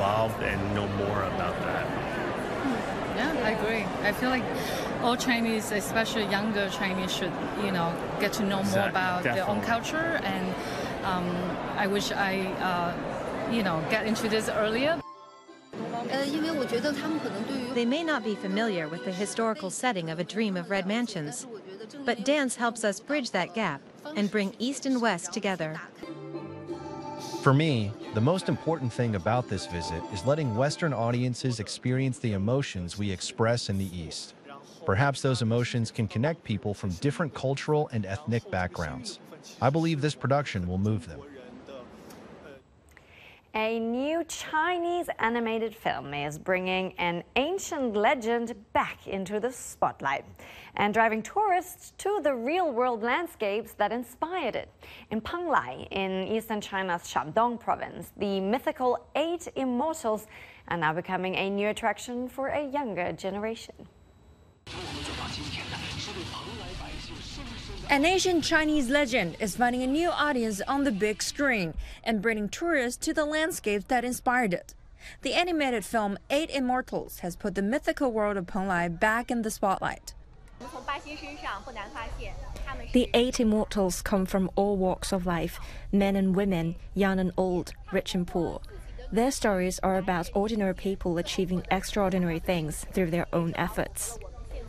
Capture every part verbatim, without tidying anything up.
involved and know more about that. Yeah, I agree. I feel like all Chinese, especially younger Chinese, should, you know, get to know more Exactly. about their own Definitely. culture. And um, I wish I, uh, you know, get into this earlier. They may not be familiar with the historical setting of A Dream of Red Mansions, but dance helps us bridge that gap and bring East and West together. For me, the most important thing about this visit is letting Western audiences experience the emotions we express in the East. Perhaps those emotions can connect people from different cultural and ethnic backgrounds. I believe this production will move them. A new Chinese animated film is bringing an ancient legend back into the spotlight and driving tourists to the real-world landscapes that inspired it. In Penglai, in eastern China's Shandong province, the mythical Eight Immortals are now becoming a new attraction for a younger generation. An ancient Chinese legend is finding a new audience on the big screen and bringing tourists to the landscapes that inspired it. The animated film Eight Immortals has put the mythical world of Penglai back in the spotlight. The Eight Immortals come from all walks of life, men and women, young and old, rich and poor. Their stories are about ordinary people achieving extraordinary things through their own efforts.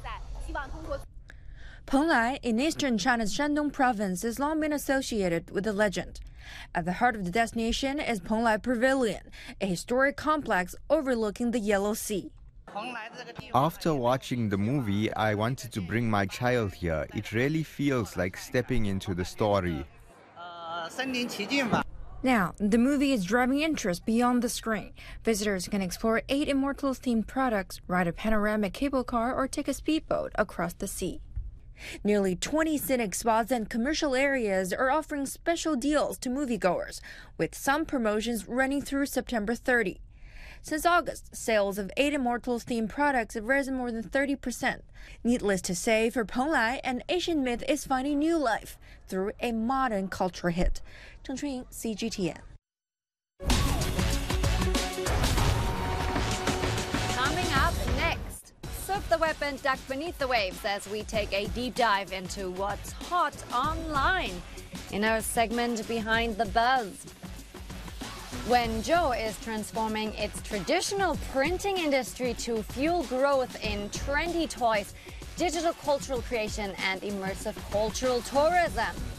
Penglai, in eastern China's Shandong province, has long been associated with the legend. At the heart of the destination is Penglai Pavilion, a historic complex overlooking the Yellow Sea. After watching the movie, I wanted to bring my child here. It really feels like stepping into the story. Now, the movie is driving interest beyond the screen. Visitors can explore Eight Immortals-themed products, ride a panoramic cable car, or take a speedboat across the sea. Nearly twenty scenic spots and commercial areas are offering special deals to moviegoers, with some promotions running through September thirtieth. Since August, sales of Eight Immortals-themed products have risen more than thirty percent. Needless to say, for Penglai, an Asian myth is finding new life through a modern culture hit. Zheng Chunying, C G T N. Coming up next, surf the web and duck beneath the waves as we take a deep dive into what's hot online in our segment Behind the Buzz. Wenzhou is transforming its traditional printing industry to fuel growth in trendy toys, digital cultural creation, and immersive cultural tourism.